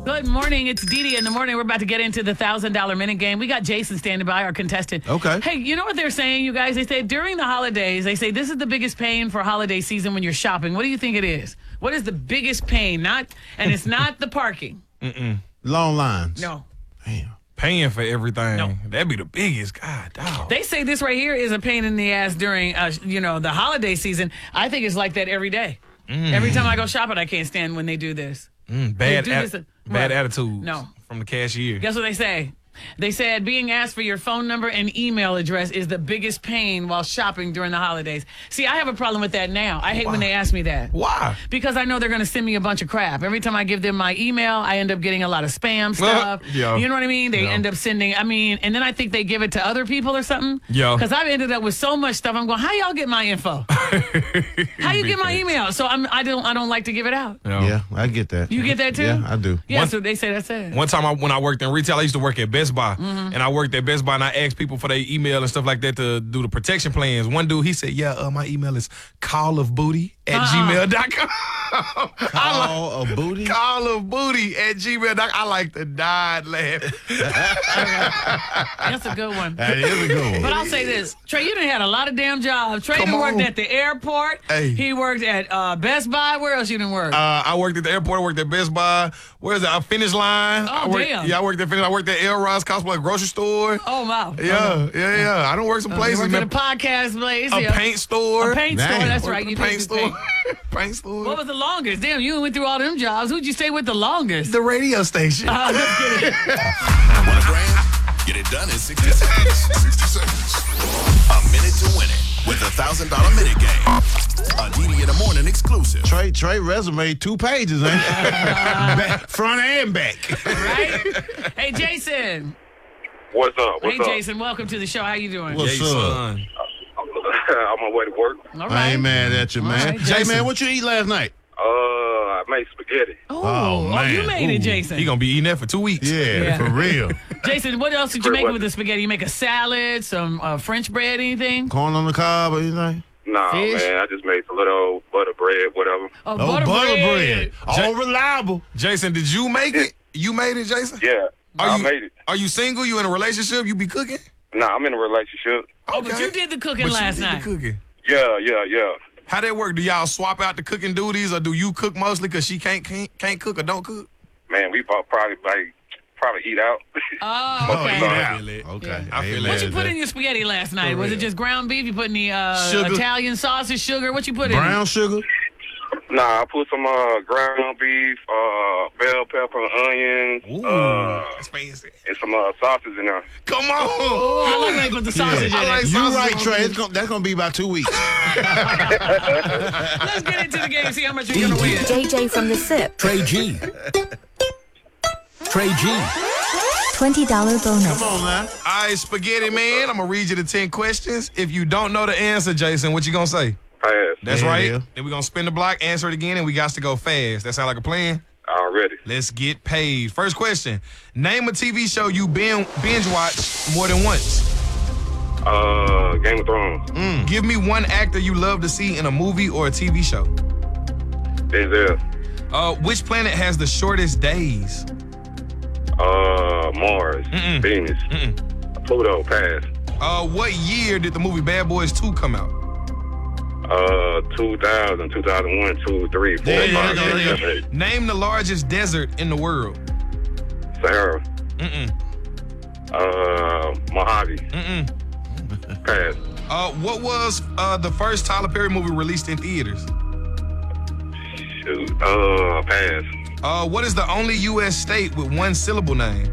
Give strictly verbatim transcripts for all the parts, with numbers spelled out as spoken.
Good morning. It's Dee Dee in the morning. We're about to get into the one thousand dollar minute game. We got Jason standing by, our contestant. Okay. Hey, you know what they're saying, you guys? They say during the holidays, they say this is the biggest pain for holiday season when you're shopping. What do you think it is? What is the biggest pain? Not, and it's not the parking. Mm-mm. Long lines. No. Damn. Paying for everything. No. That'd be the biggest. God, dog. They say this right here is a pain in the ass during, uh, you know, the holiday season. I think it's like that every day. Mm. Every time I go shopping, I can't stand when they do this. Mm, bad do at- this- bad what? attitude. No. From the cashier. Guess what they say? They said being asked for your phone number and email address is the biggest pain while shopping during the holidays. See, I have a problem with that now. I hate Why? when they ask me that. Why? Because I know they're going to send me a bunch of crap. Every time I give them my email, I end up getting a lot of spam stuff. Yeah. You know what I mean? They Yeah. end up sending, I mean, and then I think they give it to other people or something. Yeah. Because I've ended up with so much stuff. I'm going, how y'all get my info? How you get my email? So I'm, I don't I don't like to give it out. You know? Yeah, I get that. You get that too? Yeah, I do. Yeah, One- so they say that's it. One time I, when I worked in retail, I used to work at Best Buy. Mm-hmm. And I worked at Best Buy and I asked people for their email and stuff like that to do the protection plans. One dude, he said, yeah, uh, my email is callofbooty at Uh-uh. gmail dot com. Call of booty. Call of booty at gmail dot com. I like to die laughing. That's a good one. That is a good one. But I'll say this, Trey, you done had a lot of damn jobs. Trey Come done worked on. at the airport. Hey. He worked at uh, Best Buy. Where else you done work? Uh, I worked at the airport. I worked at Best Buy. Where's that? Finish Line. Oh, I worked, damn. Yeah, I worked at Finish. I worked at El Ross Cosplay grocery store. oh, wow. Yeah, yeah, yeah. I don't work some Uh, you places. worked man. at a podcast place. A yeah. paint store. A paint store. Damn. That's Worked right. at You a did paint the store. paint. Paint store. What was the longest? Damn, you went through all them jobs. Who'd you stay with the longest? The radio station. Uh, let's get it. Want a grand? Get it done in sixty seconds. sixty seconds. A minute to win it with a one thousand dollar minute game. A D D in the morning exclusive. Trey, Trey resume, two pages, ain't it? Back, front and back. Right? Hey, Jason. What's up? What's hey, up? Jason. Welcome to the show. How you doing? What's Jason. up? I'm on my way to work. All I right. ain't mad at you, man. right, Jay, Jason. man, what you eat last night? Uh, I made spaghetti. Oh, Oh, man. you made it, Ooh. Jason. He gonna be eating that for two weeks. Yeah, Yeah. for real. Jason, what else did you Pretty make much. with the spaghetti? You make a salad, some uh, French bread, anything? Corn on the cob or anything? Nah, Fish? man, I just made some little butter bread, whatever. Oh, Oh, butter, bread. All Jay- reliable. Jason, did you make it? You made it, Jason? Yeah, Are I you, made it. Are you single? You in a relationship? You be cooking? Nah, I'm in a relationship. Oh, but you did the cooking But you last did the night. cooking. Yeah, yeah, yeah. How that work? Do y'all swap out the cooking duties, or do you cook mostly because she can't, can't can't cook or don't cook? Man, we both probably like probably eat out. Oh, Oh, okay. yeah. feel it. Okay. Yeah. I feel Amen What you to put that. in your spaghetti last night? Was it real. just ground beef? You put any uh, Sugar. Italian sausage, sugar? What you put in? Brown sugar? Nah, I put some uh, ground beef, uh, bell pepper, onions, Ooh, uh, that's fancy. and some uh, sausage in there. Come on. Oh, I like when they put the sausage I in like it. You sausage right, on Trey. it. It's gonna, that's going to be about two weeks. Let's get into the game. See how much you're gonna win. J J from the SIP. Trey G. Trey G. twenty dollar bonus. Come on, now. All right, spaghetti man. I'm gonna read you the ten questions. If you don't know the answer, Jason, what you gonna say? Pass. That's Yeah, right. yeah. Then we're gonna spin the block, answer it again, and we got to go fast. That sound like a plan? Already. Let's get paid. First question. Name a T V show you binge, binge watch more than once. Uh, Game of Thrones. Mm. Give me one actor you love to see in a movie or a T V show. Denzel. Uh, which planet has the shortest days? Uh, Mars. Mm-mm. Venus. Mm-mm. Pluto. Pass. Uh, what year did the movie Bad Boys two come out? Uh, two thousand, two thousand one, two, three, four, There you five, go, six, there you seven, eight. Name the largest desert in the world. Sahara. Mm-mm. Uh, Mojave. Mm-mm. Pass. Uh, what was uh, the first Tyler Perry movie released in theaters? Shoot. Uh, pass. Uh, what is the only U S state with one syllable name?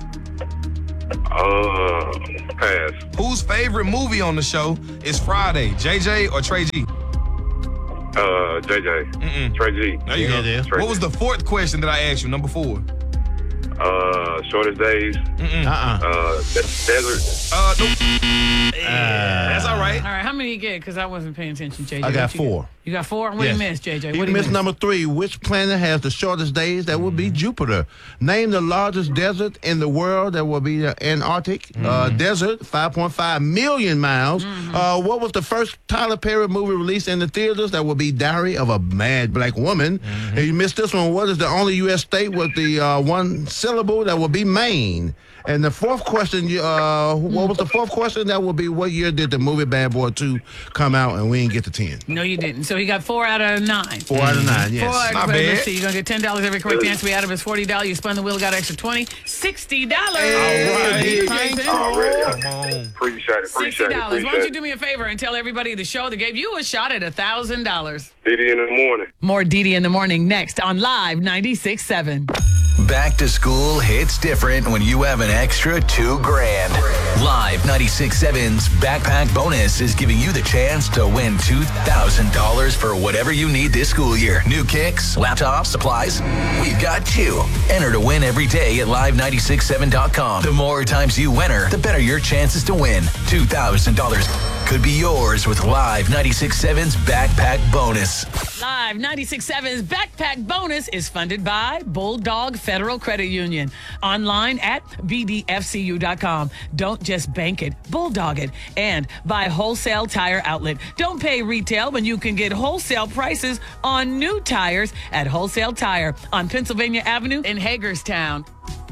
Uh, pass. Whose favorite movie on the show is Friday, J J or Trey G? Uh, J J. Mm-mm. Trey G. There you Yeah, go. there. Trey What was G. the fourth question that I asked you? Number four. Uh, shortest days. Mm-mm. Uh-uh. Uh, de- desert. Uh, nope. That's all right. All right, how many you get? Because I wasn't paying attention, J J. I got What you four. get? You got four? What Yes. do you miss, J J? You What do you missed miss? number three. Which planet has the shortest days? That would be Jupiter. Name the largest desert in the world. That will be the Antarctic uh, desert, five point five million miles. Uh, what was the first Tyler Perry movie released in the theaters? That would be Diary of a Mad Black Woman. And you missed this one. What is the only U S state with the uh, one syllable? That would be Maine. And the fourth question, uh, what was the fourth question? That would be, what year did the movie Bad Boy two come out? And we didn't get to ten. No, you didn't. So he got four out of nine. Four out of nine, yes. Four out My of bad. Let's see. You're going to get ten dollars every correct answer. We out of his forty dollars. You spun the wheel, got extra twenty. sixty dollars. All right. You, Thank Jason. Already. Come on. Appreciate it. sixty Appreciate it. dollars. Why don't Appreciate you do me a favor and tell everybody the show that gave you a shot at one thousand dollars. it. Diddy in the morning. More Didi in the morning next on Live ninety-six point seven. Back to school hits different when you have an extra two grand. Live ninety-six point seven's Backpack Bonus is giving you the chance to win two thousand dollars for whatever you need this school year. New kicks, laptops, supplies. We've got two. Enter to win every day at live ninety-six point seven dot com. The more times you enter, the better your chances to win. two thousand dollars could be yours with Live ninety-six point seven's Backpack Bonus. Live ninety-six point seven's Backpack Bonus is funded by Bulldog Federal Credit Union. Online at b d f c u dot com. Don't just bank it, bulldog it. And by Wholesale Tire Outlet. Don't pay retail when you can get wholesale prices on new tires at Wholesale Tire on Pennsylvania Avenue in Hagerstown.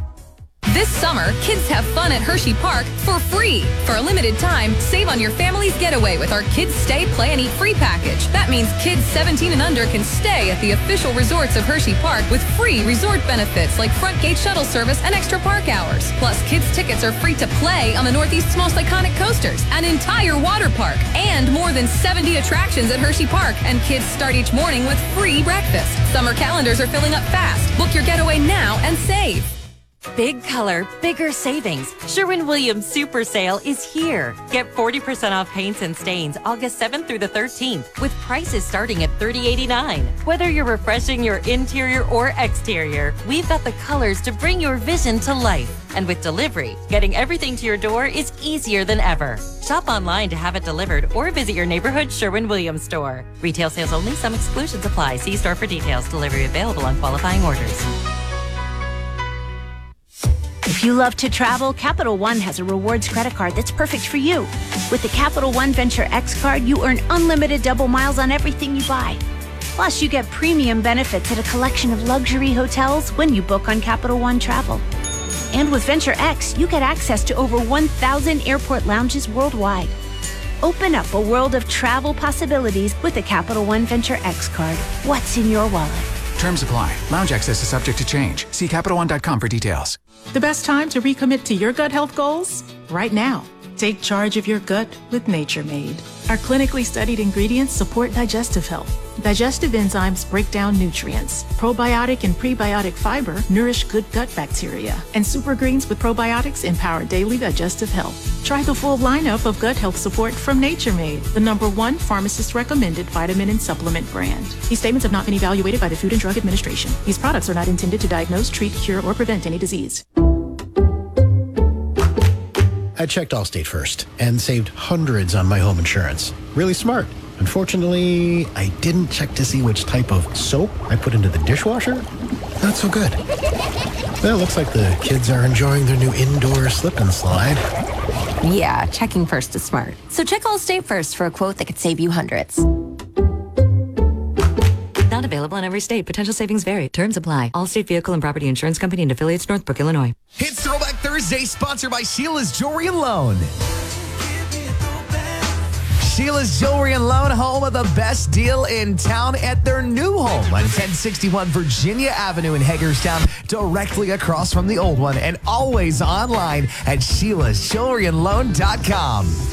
This summer, kids have fun at Hershey Park for free. For a limited time, save on your family's getaway with our Kids Stay, Play, and Eat free package. That means kids seventeen and under can stay at the official resorts of Hershey Park with free resort benefits like front gate shuttle service and extra park hours. Plus, kids' tickets are free to play on the Northeast's most iconic coasters, an entire water park, and more than seventy attractions at Hershey Park. And kids start each morning with free breakfast. Summer calendars are filling up fast. Book your getaway now and save. Big color, bigger savings. Sherwin-Williams Super Sale is here. Get forty percent off paints and stains August seventh through the thirteenth with prices starting at thirty eighty-nine. Whether you're refreshing your interior or exterior, we've got the colors to bring your vision to life. And with delivery, getting everything to your door is easier than ever. Shop online to have it delivered or visit your neighborhood Sherwin-Williams store. Retail sales only. Some exclusions apply. See store for details. Delivery available on qualifying orders. If you love to travel, Capital One has a rewards credit card that's perfect for you. With the Capital One Venture X card, you earn unlimited double miles on everything you buy. Plus, you get premium benefits at a collection of luxury hotels when you book on Capital One Travel. And with Venture X, you get access to over one thousand airport lounges worldwide. Open up a world of travel possibilities with the Capital One Venture X card. What's in your wallet? Terms apply. Lounge access is subject to change. See Capital One dot com for details. The best time to recommit to your gut health goals? Right now. Take charge of your gut with Nature Made. Our clinically studied ingredients support digestive health. Digestive enzymes break down nutrients. Probiotic and prebiotic fiber nourish good gut bacteria. And super greens with probiotics empower daily digestive health. Try the full lineup of gut health support from Nature Made, the number one pharmacist-recommended vitamin and supplement brand. These statements have not been evaluated by the Food and Drug Administration. These products are not intended to diagnose, treat, cure, or prevent any disease. I checked Allstate first and saved hundreds on my home insurance. Really smart. Unfortunately, I didn't check to see which type of soap I put into the dishwasher. Not so good. Well, looks like the kids are enjoying their new indoor slip and slide. Yeah, checking first is smart. So check Allstate first for a quote that could save you hundreds. Not available in every state. Potential savings vary. Terms apply. Allstate Vehicle and Property Insurance Company and affiliates, Northbrook, Illinois. It's Throwback Thursday, sponsored by Sheila's Jewelry and Loan. Sheila's Jewelry and Loan, home of the best deal in town at their new home on ten sixty-one Virginia Avenue in Hagerstown, directly across from the old one, and always online at sheilas jewelry and loan dot com.